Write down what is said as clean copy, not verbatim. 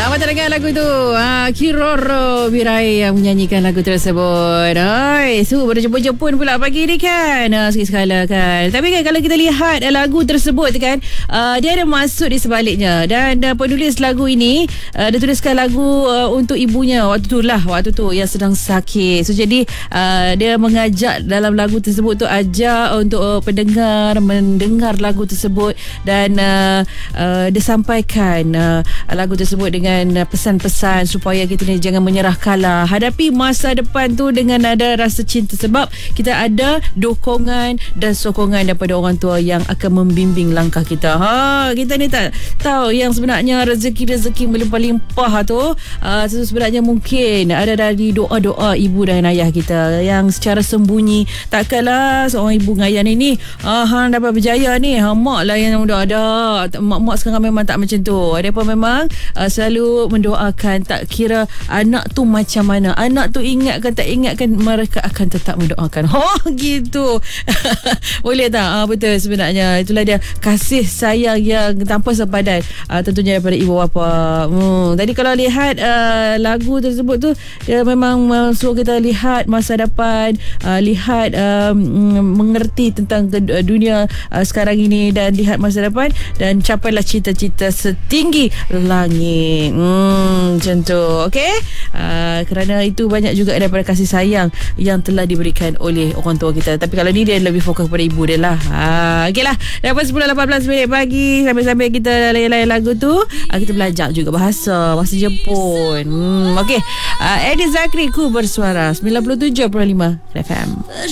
Selamat datang lagu tu Kiroro Birai yang menyanyikan lagu tersebut. Berjemput-jemput pula pagi ni kan, sikit sekala kan. Tapi kan kalau kita lihat lagu tersebut kan, dia ada maksud di sebaliknya. Dan penulis lagu ini dia tuliskan lagu untuk ibunya waktu tu yang sedang sakit. So jadi dia mengajak dalam lagu tersebut tu, ajak untuk pendengar mendengar lagu tersebut. Dan dia sampaikan lagu tersebut dengan pesan-pesan supaya kita ni jangan menyerah kalah, hadapi masa depan tu dengan ada rasa cinta, sebab kita ada dukungan dan sokongan daripada orang tua yang akan membimbing langkah kita. Kita ni tak tahu yang sebenarnya rezeki melimpah-limpah tu sebenarnya mungkin ada dari doa-doa ibu dan ayah kita yang secara sembunyi. Takkanlah seorang ibu dengan ayah ni hang dapat berjaya ni, mak lah yang dah ada. Mak sekarang memang tak macam tu. Ada pun memang selalu mendoakan, tak kira anak tu macam mana, anak tu ingatkan tak ingatkan, mereka akan tetap mendoakan. Gitu. Boleh tak? Betul sebenarnya. Itulah dia kasih sayang yang tanpa sepadan, tentunya daripada ibu bapa. Tadi kalau lihat lagu tersebut tu, dia memang suruh kita lihat masa depan, lihat mengerti tentang dunia sekarang ini, dan lihat masa depan, dan capailah cita-cita setinggi langit. Macam tu. Okay, kerana itu banyak juga daripada kasih sayang yang telah diberikan oleh orang tua kita. Tapi kalau ni dia lebih fokus pada ibu dia lah. Okay lah, dapat 10-18 minit pagi, sambil-sambil kita layan lagu tu, kita belajar juga bahasa Jepun. Okay, Eddie Zakri, Ku Bersuara 97.5 FM.